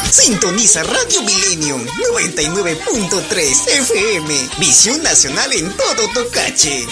Sintoniza Radio Millennium 99.3 FM. Visión nacional en todo Tocache.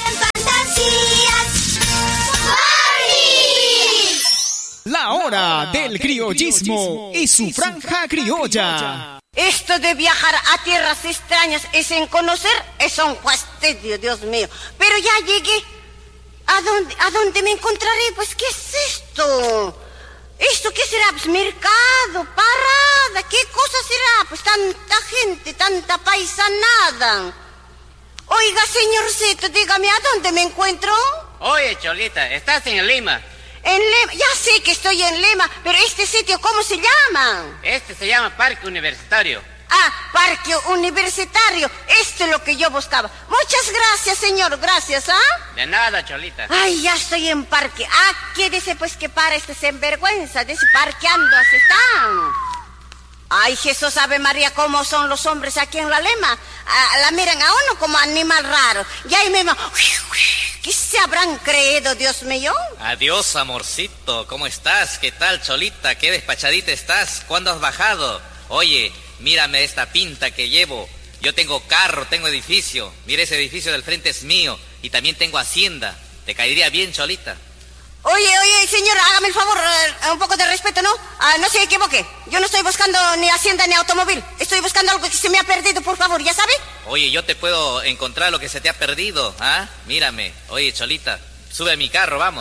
La hora del criollismo y su franja criolla. Esto de viajar a tierras extrañas y sin conocer es un fastidio, Dios mío. Pero ya llegué. ¿A dónde me encontraré? Pues, ¿qué es esto? ¿Esto qué será? Pues mercado, parada, ¿qué cosa será? Pues tanta gente, tanta paisanada. Oiga, señorcito, dígame, ¿a dónde me encuentro? Oye, Cholita, estás en Lima. En Lima, ya sé que estoy en Lima, pero este sitio, ¿cómo se llama? Este se llama Parque Universitario. Ah, Parque Universitario, esto es lo que yo buscaba. Muchas gracias, señor, gracias, ¿ah? De nada, Cholita. Ay, ya estoy en parque. Ah, quédese pues que para este sinvergüenza, de ese parqueando así están. Ay, Jesús sabe María cómo son los hombres aquí en la Lema. La miran a uno como animal raro. Y ahí mismo, ¿qué se habrán creído, Dios mío? Adiós, amorcito, ¿cómo estás? ¿Qué tal, Cholita? ¿Qué despachadita estás? ¿Cuándo has bajado? Oye, mírame esta pinta que llevo. Yo tengo carro, tengo edificio. Mira, ese edificio del frente es mío. Y también tengo hacienda. ¿Te caería bien, Cholita? Oye, señor, hágame el favor, un poco de respeto, ¿no? No se equivoque. Yo no estoy buscando ni hacienda ni automóvil. Estoy buscando algo que se me ha perdido, por favor, ¿ya sabe? Oye, yo te puedo encontrar lo que se te ha perdido, ¿ah? Mírame. Oye, Cholita, sube a mi carro, vamos.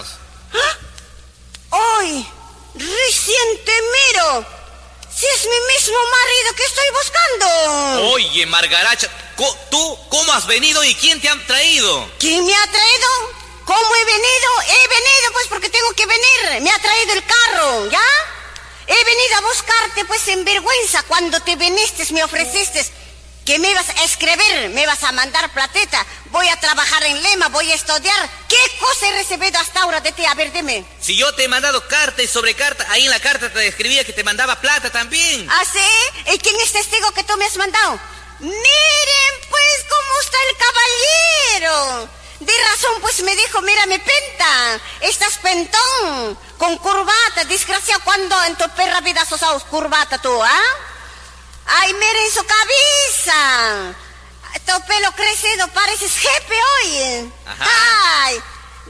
¡Ay! Reciente miro. Si es mi mismo marido que estoy buscando. Oye, Margaracha, ¿tú cómo has venido y quién te ha traído? ¿Quién me ha traído? ¿Cómo he venido? He venido pues porque tengo que venir. Me ha traído el carro, ¿ya? He venido a buscarte pues en vergüenza. Cuando te viniste me ofreciste que me ibas a escribir, me ibas a mandar platita. Voy a trabajar en Lima, voy a estudiar. ¿Qué cosa he recibido hasta ahora de ti? A ver, dime. Si yo te he mandado carta y sobre carta, ahí en la carta te escribía que te mandaba plata también. ¿Ah, sí? ¿Y quién es testigo que tú me has mandado? Miren pues cómo está el caballero. De razón, pues me dijo, mírame, penta, estás pentón, con corbata, desgraciado, ¿cuándo en tu perra vida has usado corbata tú, ah? Ay, miren su cabeza, tu pelo crecido, pareces jefe hoy. Ajá. Ay,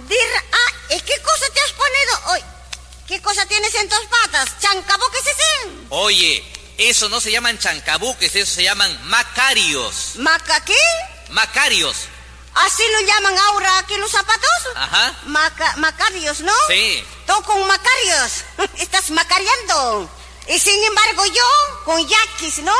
¿y qué cosa te has ponido hoy? ¿Qué cosa tienes en tus patas? ¿Chancabuques ese? Oye, eso no se llaman chancabuques, eso se llaman macarios. ¿Maca qué? Macarios. ¿Así lo llaman ahora aquí los zapatos? Ajá. Macarios, ¿no? Sí. Tú con macarios. Estás macareando. Y sin embargo yo con yaquis, ¿no?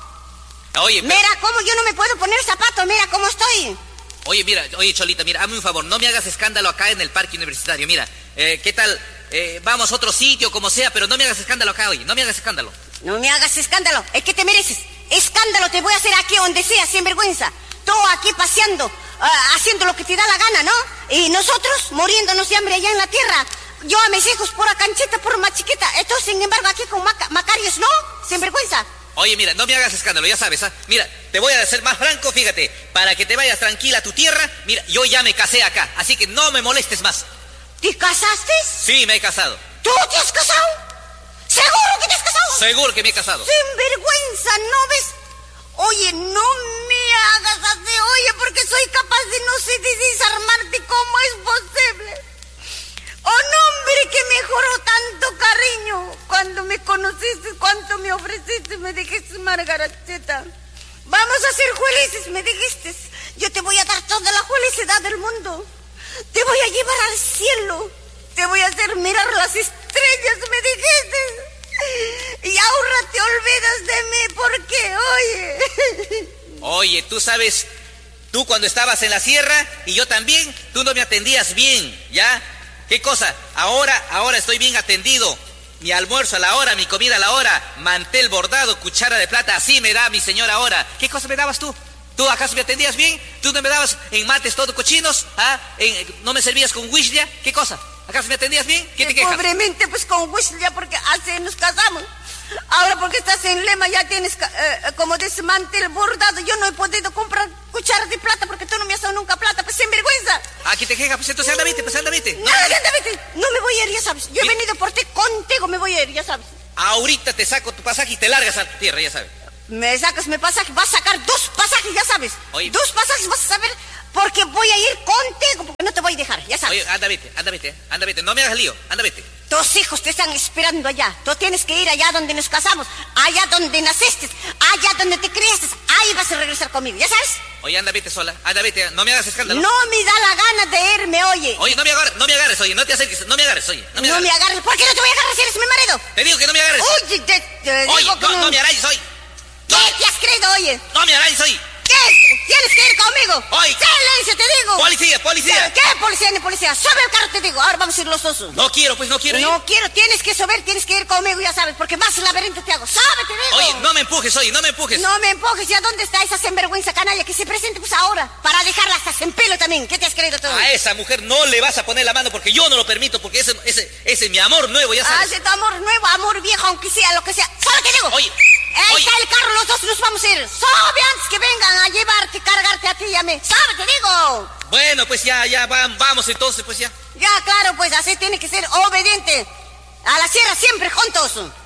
Oye, pero... Mira cómo yo no me puedo poner zapatos, mira cómo estoy. Oye, mira, Cholita, mira, hazme un favor, no me hagas escándalo acá en el parque universitario. Mira, ¿qué tal? Vamos a otro sitio, como sea, pero no me hagas escándalo acá, oye, no me hagas escándalo. No me hagas escándalo, es que te mereces. Escándalo te voy a hacer aquí donde sea, sin vergüenza. Tú aquí paseando, haciendo lo que te da la gana, ¿no? Y nosotros muriéndonos de hambre allá en la tierra. Yo a mis hijos por canchita, por más chiquita. Esto, sin embargo, aquí con macarios, ¿no? Sin vergüenza. Oye, mira, no me hagas escándalo, ya sabes, ¿ah? Mira, te voy a ser más franco, fíjate. Para que te vayas tranquila a tu tierra, mira, yo ya me casé acá, así que no me molestes más. ¿Te casaste? Sí, me he casado. ¿Tú te has casado? ¿Seguro que te has casado? Seguro que me he casado. Sin vergüenza, ¿no ves? Oye, no me hagas así, oye, porque soy capaz de no sé de desarmarte. ¿Cómo es posible? Oh, no, hombre, que mejoró tanto cariño. Cuando me conociste, cuánto me ofreciste, me dijiste, Margaracheta, vamos a ser felices, me dijiste. Yo te voy a dar toda la felicidad del mundo. Te voy a llevar al cielo. Te voy a hacer mirar las estrellas, me dijiste. Y ahora te olvidas de mí porque, oye... Oye, tú sabes, tú cuando estabas en la sierra y yo también, tú no me atendías bien, ¿ya? ¿Qué cosa? Ahora estoy bien atendido. Mi almuerzo a la hora, mi comida a la hora, mantel bordado, cuchara de plata, así me da mi señora ahora. ¿Qué cosa me dabas tú? ¿Tú acaso me atendías bien? ¿Tú no me dabas en mates todo cochinos? ¿Ah? ¿No me servías con wishlia? ¿Qué cosa? ¿Acaso me atendías bien? ¿Qué te quejas? Pobremente, pues con wishlia, porque así nos casamos. Ahora porque estás en Lema ya tienes como desmantel bordado. Yo no he podido comprar cuchara de plata porque tú no me has dado nunca plata, pues sin vergüenza. Aquí te quejas, pues entonces anda, vete, pues anda, vete. No, anda, vete. No me voy a ir, ya sabes. Yo he venido por ti, contigo me voy a ir, ya sabes. ahorita te saco tu pasaje y te largas a tu tierra, ya sabes. Me sacas mi pasaje, vas a sacar 2 pasajes, ya sabes. Oye. 2 pasajes vas a saber, porque voy a ir contigo, porque no te voy a dejar, ya sabes. Oye, anda, vete, no me hagas lío, anda, vete. Tus hijos te están esperando allá. Tú tienes que ir allá donde nos casamos, allá donde naciste, allá donde te criaste. Ahí vas a regresar conmigo, ¿ya sabes? Oye, anda, vete sola, anda, vete, no me hagas escándalo. No me da la gana de irme, oye. Oye, no me agarres, oye, no te acerques, no me agarres, oye. No me agarres, ¿por qué no te voy a agarrar si eres mi marido? Te digo que no me agarres. Oye, te Oye, digo que no me arañes, oye. ¿Qué te has creído, oye? No me arañes, oye. ¿Qué? ¿Tienes que ir conmigo? Oye. Silencio, te digo. Policía. ¿Qué policía ni policía? Sube el carro, te digo. Ahora vamos a ir los dos. No quiero ir. No quiero, tienes que subir, tienes que ir conmigo, ya sabes, porque más laberinto te hago. Sube, te digo. Oye, no me empujes, oye, no me empujes. No me empujes, ¿ya dónde está esa sinvergüenza canalla que se presente pues ahora? Para dejarla hasta sin pelo también. ¿Qué te has creído tú? A esa mujer no le vas a poner la mano porque yo no lo permito, porque ese es mi amor nuevo, ya sabes. Ese tu amor nuevo, amor viejo, aunque sea lo que sea. ¡Sube, te digo! Oye. Ahí está el carro, los dos nos vamos a ir. Sube antes que vengan a llevarte, cargarte a ti y a mí. ¡Sube, te digo! Bueno, pues ya, vamos entonces, pues ya. Ya, claro, pues así tiene que ser obediente. A la sierra siempre juntos.